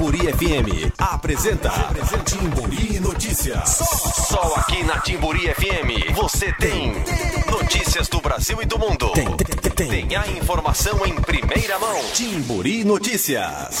Timburi FM apresenta Timburi Notícias. Só aqui na Timburi FM você tem notícias do Brasil e do mundo. Tem a informação em primeira mão. Timburi Notícias.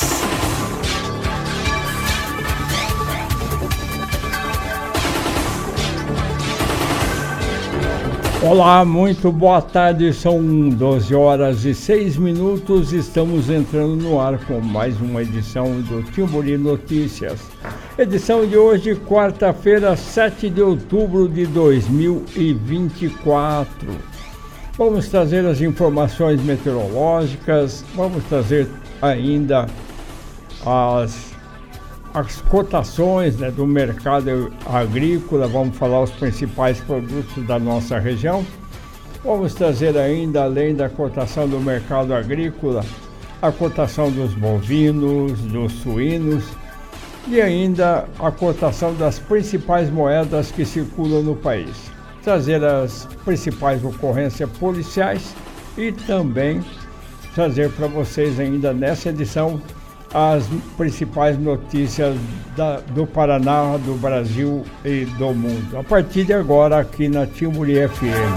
Olá, muito boa tarde, são 12 horas e 6 minutos, estamos entrando no ar com mais uma edição do Timburi Notícias. Edição de hoje, quarta-feira, 7 de outubro de 2024. Vamos trazer as informações meteorológicas, vamos trazer ainda as cotações, né, do mercado agrícola, vamos falar os principais produtos da nossa região. Vamos trazer ainda, além da cotação do mercado agrícola, a cotação dos bovinos, dos suínos e ainda a cotação das principais moedas que circulam no país. Trazer as principais ocorrências policiais e também trazer para vocês ainda nessa edição as principais notícias do Paraná, do Brasil e do mundo. A partir de agora, aqui na Timburi FM.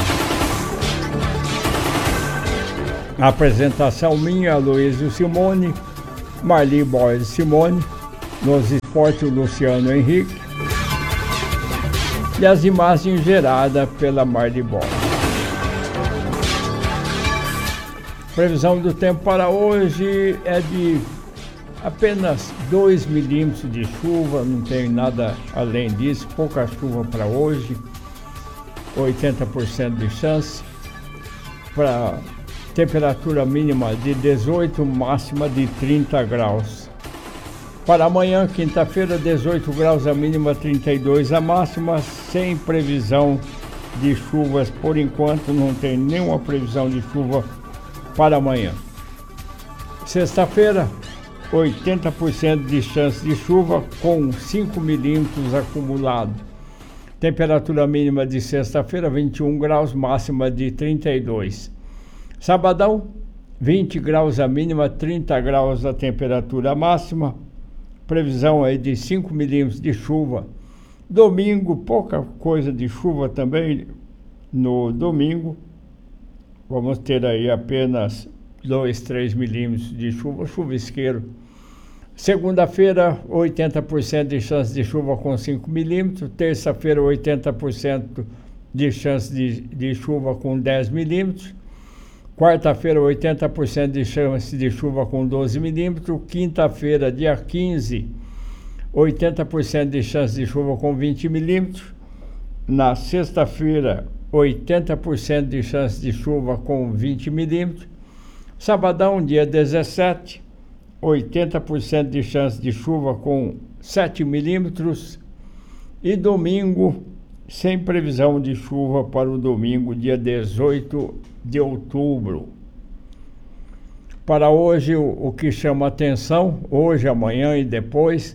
A apresentação minha, Luísio Simone, Marli Borges Simone, nos esportes o Luciano Henrique e as imagens geradas pela Marli Borges. Previsão do tempo para hoje é de apenas 2 milímetros de chuva, não tem nada além disso, pouca chuva para hoje, 80% de chance, para temperatura mínima de 18, máxima de 30 graus. Para amanhã, quinta-feira, 18 graus a mínima, 32 a máxima, sem previsão de chuvas por enquanto, não tem nenhuma previsão de chuva para amanhã. Sexta-feira, 80% de chance de chuva com 5 milímetros acumulado. Temperatura mínima de sexta-feira, 21 graus, máxima de 32. Sabadão, 20 graus a mínima, 30 graus a temperatura máxima. Previsão aí de 5 milímetros de chuva. Domingo, pouca coisa de chuva também no domingo. Vamos ter aí apenas 2, 3 milímetros de chuva, chuvisqueiro. Segunda-feira, 80% de chance de chuva com 5 milímetros. Terça-feira, 80% de chance de chuva com 10 milímetros. Quarta-feira, 80% de chance de chuva com 12 milímetros. Quinta-feira, dia 15, 80% de chance de chuva com 20 milímetros. Na sexta-feira, 80% de chance de chuva com 20 milímetros. Sabadão, dia 17, 80% de chance de chuva com 7 milímetros. E domingo, sem previsão de chuva para o domingo, dia 18 de outubro. Para hoje, o que chama atenção, hoje, amanhã e depois,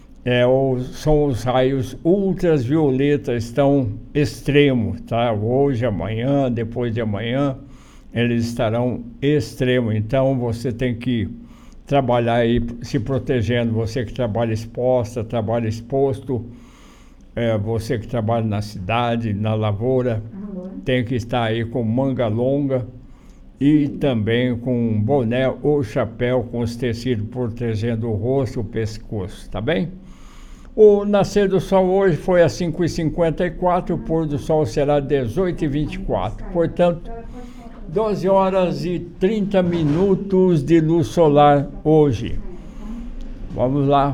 são os raios ultravioletas, estão extremos, tá? Hoje, amanhã, depois de amanhã, eles estarão extremos, então você tem que trabalhar aí se protegendo, você que trabalha exposta, trabalha exposto, você que trabalha na cidade, na lavoura, tem que estar aí com manga longa e também com boné ou chapéu com os tecidos protegendo o rosto e o pescoço, tá bem? O nascer do sol hoje foi às 5h54, o pôr do sol será 18h24, portanto 12 horas e 30 minutos de luz solar hoje. Vamos lá.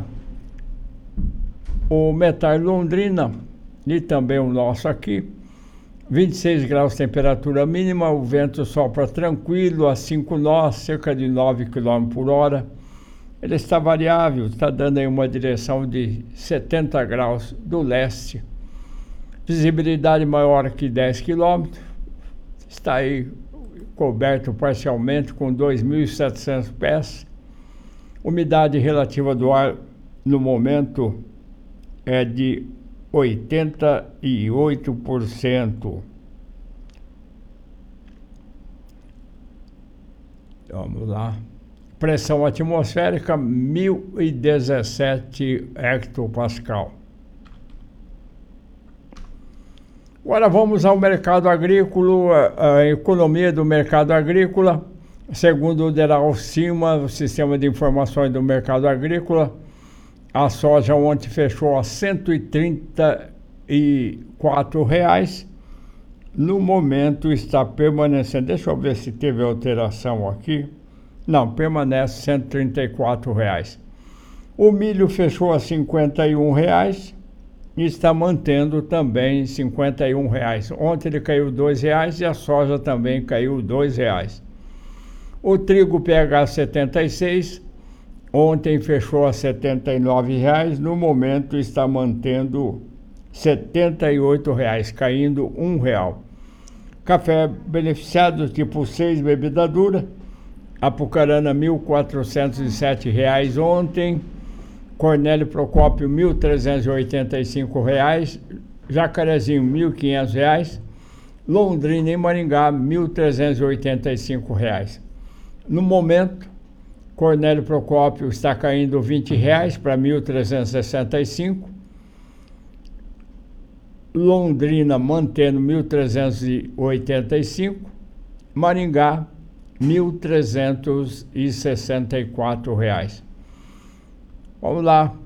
O Metar Londrina e também o nosso aqui. 26 graus temperatura mínima, o vento sopra tranquilo a 5 nós, cerca de 9 km por hora. Ele está variável, está dando aí uma direção de 70 graus do leste. Visibilidade maior que 10 km. Está aí coberto parcialmente com 2.700 pés. Umidade relativa do ar no momento é de 88%. Vamos lá. pressão atmosférica 1017 hectopascal. Agora vamos ao mercado agrícola, a economia do mercado agrícola. Segundo o Deral Cima, o Sistema de Informações do Mercado Agrícola, a soja ontem fechou a R$ 134. No momento está permanecendo, deixa eu ver se teve alteração aqui. Não, permanece R$ 134. O milho fechou a R$ 51 e está mantendo também R$ 51. Ontem ele caiu R$ 2 e a soja também caiu R$ 2. O trigo PH 76, ontem fechou a R$ 79, no momento está mantendo R$ 78, caindo R$ 1. Café beneficiado tipo 6 bebida dura, Apucarana R$ 1.407 ontem, Cornélio Procópio R$ 1.385, Jacarezinho R$ 1.500, Londrina e Maringá R$ 1.385. No momento, Cornélio Procópio está caindo R$ 20 para R$ 1.365. Londrina mantendo R$ 1.385. Maringá R$ 1.364. Vamos lá.